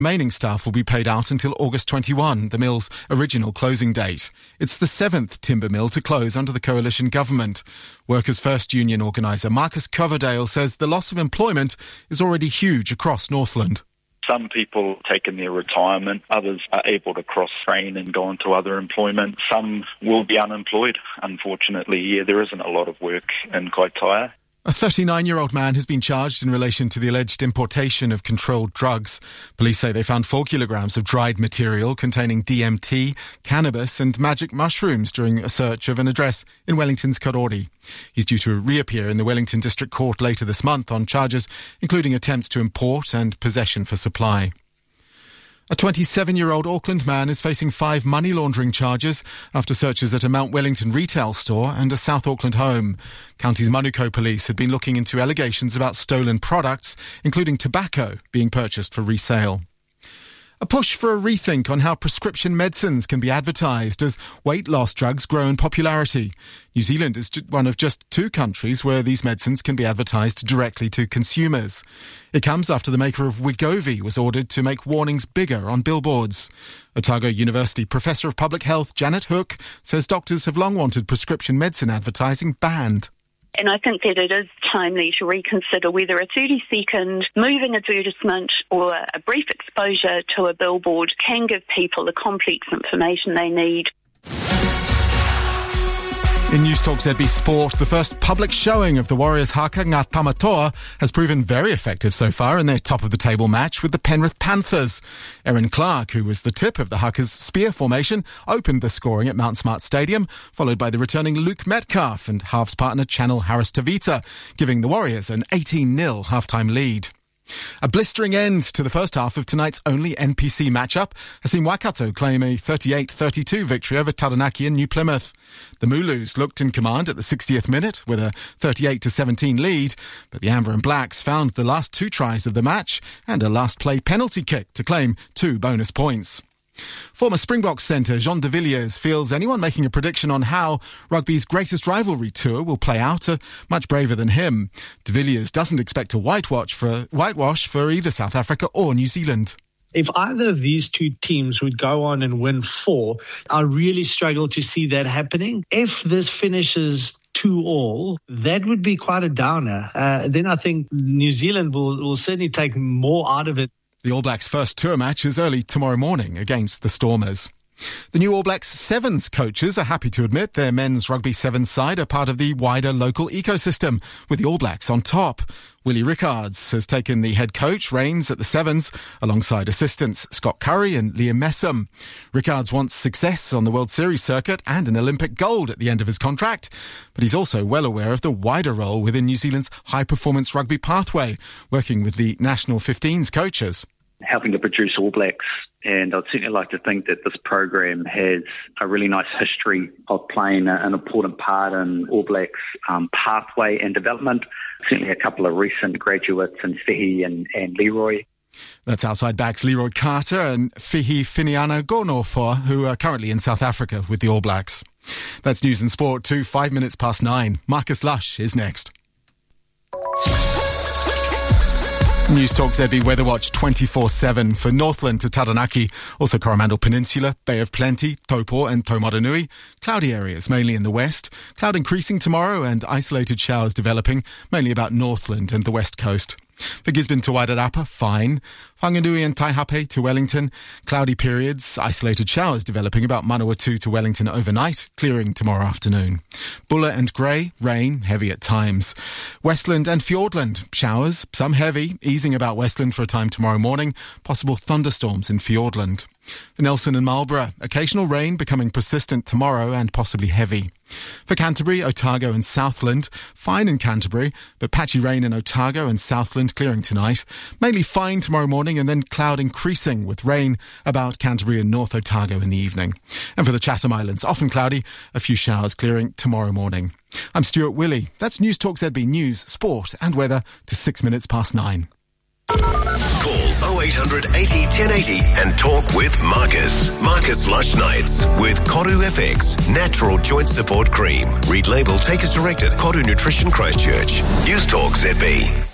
Remaining staff will be paid out until August 21, the mill's original closing date. It's the 7th timber mill to close under the coalition government. Workers' First Union organiser Marcus Coverdale says the loss of employment is already huge across Northland. Some people taking their retirement, others are able to cross-train and go into other employment. Some will be unemployed, unfortunately. Yeah, there isn't a lot of work in Kaitaia. A 39-year-old man has been charged in relation to the alleged importation of controlled drugs. Police say they found 4 kilograms of dried material containing DMT, cannabis and magic mushrooms during a search of an address in Wellington's Karori. He's due to reappear in the Wellington District Court later this month on charges including attempts to import and possession for supply. A 27-year-old Auckland man is facing 5 money laundering charges after searches at a Mount Wellington retail store and a South Auckland home. County's Manukau police had been looking into allegations about stolen products, including tobacco, being purchased for resale. A push for a rethink on how prescription medicines can be advertised as weight loss drugs grow in popularity. New Zealand is one of just 2 countries where these medicines can be advertised directly to consumers. It comes after the maker of Wegovy was ordered to make warnings bigger on billboards. Otago University Professor of Public Health Janet Hook says doctors have long wanted prescription medicine advertising banned. And I think that it is timely to reconsider whether a 30-second moving advertisement or a brief exposure to a billboard can give people the complex information they need. In News Talk ZB Sport, the first public showing of the Warriors' haka Ngā Tamatoa has proven very effective so far in their top-of-the-table match with the Penrith Panthers. Erin Clark, who was the tip of the Haka's spear formation, opened the scoring at Mount Smart Stadium, followed by the returning Luke Metcalf and halves partner Channel Harris Tavita, giving the Warriors an 18-0 half-time lead. A blistering end to the first half of tonight's only NPC matchup has seen Waikato claim a 38-32 victory over Taranaki and New Plymouth. The Mooloos looked in command at the 60th minute with a 38-17 lead, but the Amber and Blacks found the last 2 tries of the match and a last-play penalty kick to claim 2 bonus points. Former Springboks centre Jean de Villiers feels anyone making a prediction on how rugby's greatest rivalry tour will play out are much braver than him. De Villiers doesn't expect a whitewash for either South Africa or New Zealand. If either of these 2 teams would go on and win 4, I really struggle to see that happening. If this finishes 2-2, that would be quite a downer. Then I think New Zealand will certainly take more out of it. The All Blacks' first tour match is early tomorrow morning against the Stormers. The new All Blacks Sevens coaches are happy to admit their men's rugby sevens side are part of the wider local ecosystem, with the All Blacks on top. Willie Rickards has taken the head coach reins at the Sevens alongside assistants Scott Curry and Liam Messam. Rickards wants success on the World Series circuit and an Olympic gold at the end of his contract, but he's also well aware of the wider role within New Zealand's high-performance rugby pathway, working with the national 15s coaches. Helping to produce All Blacks, and I'd certainly like to think that this program has a really nice history of playing an important part in All Blacks pathway and development. Certainly a couple of recent graduates in Fihi and Leroy. That's outside backs Leroy Carter and Fihi Finiana Gonofor, who are currently in South Africa with the All Blacks. That's News and Sport 5 minutes past 9. Marcus Lush is next. News Talk ZB Weather Watch 24/7 for Northland to Taranaki, also Coromandel Peninsula, Bay of Plenty, Taupo and Taumaranui. Cloudy areas mainly in the west. Cloud increasing tomorrow and isolated showers developing, mainly about Northland and the west coast. For Gisborne to Wairarapa, fine. Whanganui and Taihape to Wellington, cloudy periods, isolated showers developing about Manawatu to Wellington overnight, clearing tomorrow afternoon. Bulla and Grey, rain, heavy at times. Westland and Fiordland, showers, some heavy, easing about Westland for a time tomorrow morning, possible thunderstorms in Fiordland. For Nelson and Marlborough, occasional rain becoming persistent tomorrow and possibly heavy. For Canterbury, Otago and Southland, fine in Canterbury, but patchy rain in Otago and Southland clearing tonight. Mainly fine tomorrow morning and then cloud increasing with rain about Canterbury and North Otago in the evening. And for the Chatham Islands, often cloudy, a few showers clearing tomorrow morning. I'm Stuart Willey. That's News Talk ZB News, Sport and Weather to 6 minutes past 9. Call 0800 80 1080 and talk with Marcus. Marcus Lush Nights with Koru FX Natural Joint Support Cream. Read label, take as directed. Koru Nutrition Christchurch. News Talk ZB.